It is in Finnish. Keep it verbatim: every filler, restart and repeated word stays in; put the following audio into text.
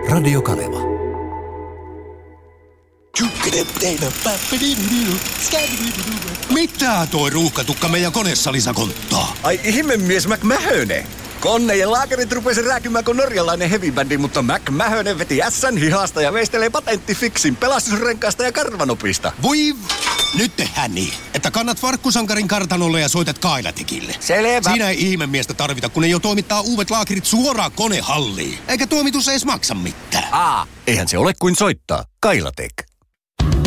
Radio Kaleva. Mitä toi ruuhkatukka meidän konesalissa konttaa? Ai ihmemies McMahöne. Konne ja laakerit rupesi rääkymään kuin norjalainen heavybändi, mutta McMahöne veti ässän hihasta ja veistelee patenttifiksin pelastusrenkaasta ja karvanopista. Voi nyt tehdään niin, että kannat Farkkusankarin kartanolle ja soitat Kailatekille. Selvä. Siinä ei ihmemiestä tarvita, kun ne jo toimittaa uudet laakerit suoraan konehalliin. Eikä toimitus edes maksa mitään. Aa, eihän se ole kuin soittaa. Kailatek.